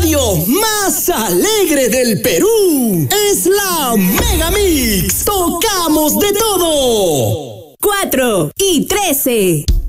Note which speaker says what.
Speaker 1: radio más alegre del Perú. Es la Mega Mix. Tocamos de todo.
Speaker 2: 4 y 13.